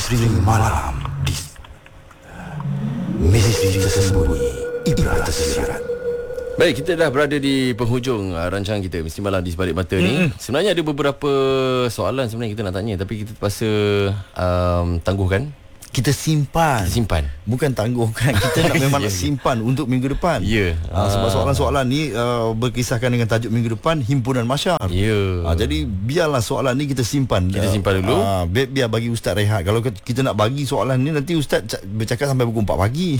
Misteri malam Misteri tersembunyi, ibrah tersirat. Baik, kita dah berada di penghujung rancangan kita Misteri Malam di Sebalik Mata ni. Sebenarnya ada beberapa soalan sebenarnya kita nak tanya, tapi kita terpaksa tangguhkan. Kita simpan. Bukan tangguhkan. Kita nak memang nak simpan untuk minggu depan. Ya. Sebab soalan-soalan ni berkisahkan dengan tajuk minggu depan, Himpunan Masyar. Ya. Jadi biarlah soalan ni kita simpan. Kita simpan dulu. Biar bagi Ustaz rehat. Kalau kita nak bagi soalan ni, nanti Ustaz bercakap sampai pukul 4 pagi.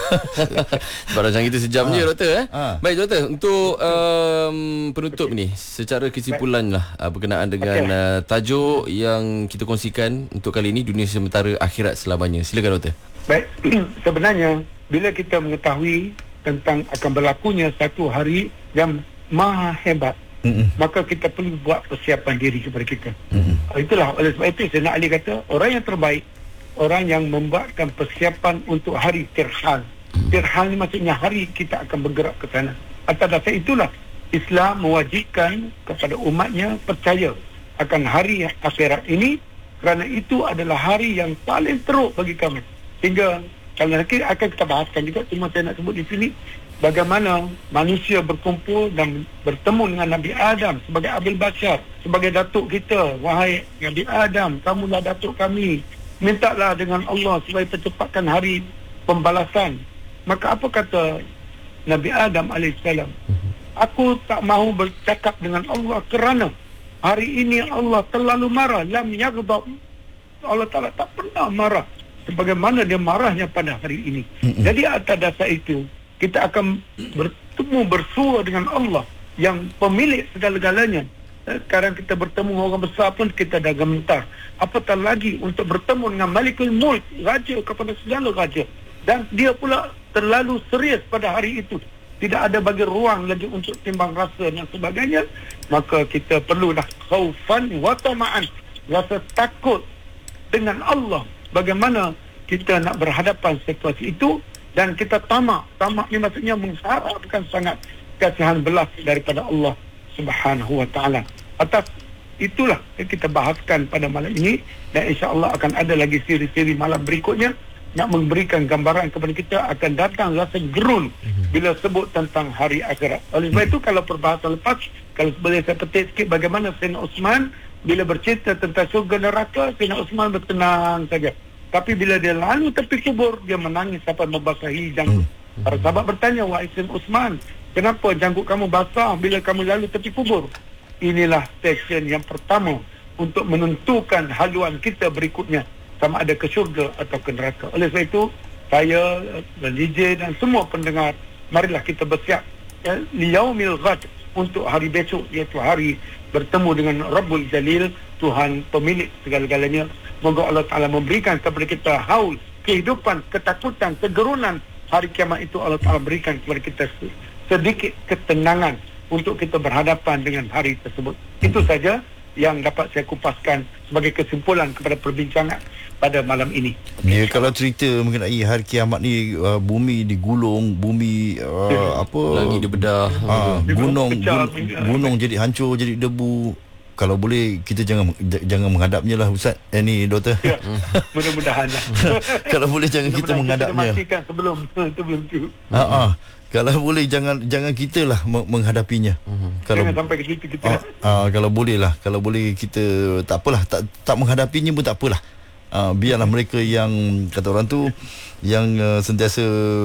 Sebab rancangan kita sejam je, Doktor. Baik, Doktor. Untuk penutup ni, secara kesimpulan lah berkenaan dengan tajuk yang kita kongsikan untuk kali ini, dunia sementara akhirat selamanya. Silakan, Doktor. Baik, sebenarnya bila kita mengetahui tentang akan berlakunya satu hari yang maha hebat, maka kita perlu buat persiapan diri kepada kita. Itulah, oleh sebab itu Sayyidina Ali kata, orang yang terbaik, orang yang membuatkan persiapan untuk hari tirhal. Tirhal ni maksudnya hari kita akan bergerak ke sana. Atas dasar itulah Islam mewajibkan kepada umatnya percaya akan hari akhirat ini, kerana itu adalah hari yang paling teruk bagi kami. Sehingga kalau nanti akan kita bahaskan juga, cuma saya nak sebut di sini bagaimana manusia berkumpul dan bertemu dengan Nabi Adam sebagai Abil Bashar, sebagai datuk kita. Wahai Nabi Adam, kamulah datuk kami, mintalah dengan Allah supaya percepatkan hari pembalasan. Maka apa kata Nabi Adam AS? Aku tak mahu bercakap dengan Allah kerana hari ini Allah terlalu marah. Lam yaghdab. Allah Ta'ala tak pernah marah sebagaimana dia marahnya pada hari ini. Jadi atas dasar itu kita akan bertemu bersua dengan Allah yang pemilik segala-galanya. Sekarang kita bertemu orang besar pun kita dah gemetar, apatah lagi untuk bertemu dengan Malikul Mulk, raja kepada segala raja, dan dia pula terlalu serius pada hari itu. Tidak ada bagi ruang lagi untuk timbang rasa dan sebagainya. Maka kita perlulah khaufan wa tama'an, rasa takut dengan Allah. Bagaimana kita nak berhadapan situasi itu, dan kita tamak. Tamak ni maksudnya mengharapkan sangat kasihan belas daripada Allah Subhanahu wa ta'ala. Atas itulah yang kita bahaskan pada malam ini, dan insya-Allah akan ada lagi siri-siri malam berikutnya nak memberikan gambaran kepada kita. Akan datang rasa gerun bila sebut tentang hari akhirat. Oleh sebab itu, kalau perbahasan lepas, kalau boleh saya petik sikit bagaimana Sayyidina Osman bila bercerita tentang syurga neraka, Sayyidina Osman bertenang saja. Tapi bila dia lalu tepi kubur, dia menangis sampai membasahi janggut. Para sahabat bertanya, wahai Sayyidina Osman, kenapa janggut kamu basah bila kamu lalu tepi kubur? Inilah stesen yang pertama untuk menentukan haluan kita berikutnya, sama ada ke syurga atau ke neraka. Oleh sebab itu, saya dan DJ dan semua pendengar, marilah kita bersiap liyaumil ghad, untuk hari besok, iaitu hari bertemu dengan Rabbul Jalil, Tuhan pemilik segala-galanya. Moga Allah Ta'ala memberikan kepada kita haul, kehidupan, ketakutan, kegerunan hari kiamat itu. Allah Ta'ala berikan kepada kita sedikit ketenangan untuk kita berhadapan dengan hari tersebut. Itu saja yang dapat saya kupaskan sebagai kesimpulan kepada perbincangan pada malam ini. Ya, kalau cerita mengenai hari kiamat ni, bumi digulung, bumi langit dibedah, gunung jadi hancur, jadi debu. Kalau boleh kita jangan menghadapnya lah, Ustaz. Ni, Doktor. Ya, mudah-mudahan lah. Kalau boleh jangan kita menghadapnya. Kita matikan sebelum tu. Kalau boleh jangan kita lah menghadapinya. Jangan sampai ke situ kita. Kalau boleh lah, kalau boleh kita tak apalah, tak menghadapinya pun tak apalah. Biarlah mereka yang kata orang tu yang sentiasa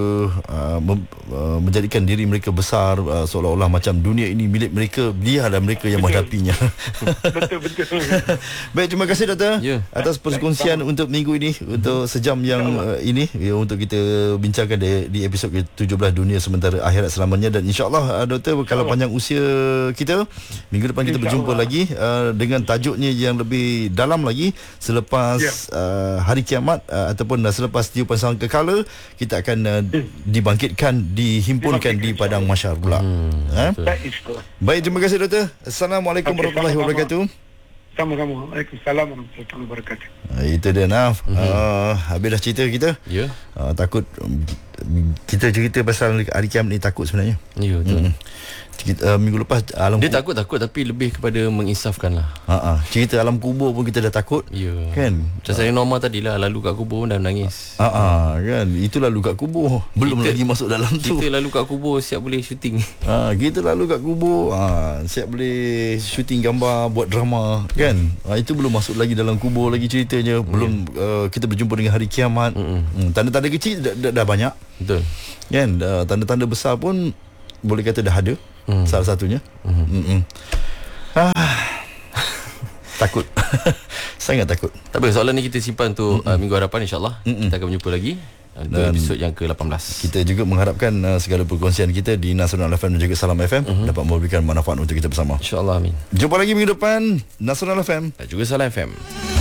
menjadikan diri mereka besar, seolah-olah macam dunia ini milik mereka. Biarlah mereka yang menghadapinya. Betul. Baik, terima kasih Doktor atas perkongsian untuk minggu ini, untuk sejam yang ini untuk kita bincangkan di episod ke-17 dunia sementara akhirat selamanya. Dan insya-Allah Doktor, kalau panjang usia kita, minggu depan kita berjumpa lagi dengan tajuknya yang lebih dalam lagi selepas hari kiamat, ataupun selepas tiupan sang kekala, kita akan dibangkitkan, dihimpunkan di padang mahsyar pula. Baik, terima kasih Doktor. Assalamualaikum warahmatullahi wabarakatuh. Sama-sama. Waalaikumsalam warahmatullahi wabarakatuh. Itu dia, Naf. Habis dah cerita kita. Ya. Takut kita cerita pasal hari kiamat ni takut sebenarnya. Ya, betul. Minggu lepas alam dia takut tapi lebih kepada menginsafkan lah. Cerita alam kubur pun kita dah takut. Ya. Kan? Macam saya normal tadi lah, lalu kat kubur pun dah menangis. Kan? Itu lalu kat kubur. Belum lagi masuk dalam tu. Kita lalu kat kubur siap boleh syuting. Kita lalu kat kubur siap boleh syuting gambar, buat drama. Kan? Itu belum masuk lagi dalam kubur lagi ceritanya. Belum kita berjumpa dengan hari kiamat. Tanda-tanda kecil dah banyak. Betul. Kan? Tanda-tanda besar pun boleh kata dah ada. Salah satunya. Takut. Sangat takut. Tak apa, soalan ni kita simpan untuk minggu hadapan, insyaAllah. Kita akan berjumpa lagi untuk episod yang ke-18. Kita juga mengharapkan segala perkongsian kita di Nasional FM dan juga Salam FM dapat memberikan manfaat untuk kita bersama. InsyaAllah, amin. Jumpa lagi minggu depan, Nasional FM dan juga Salam FM.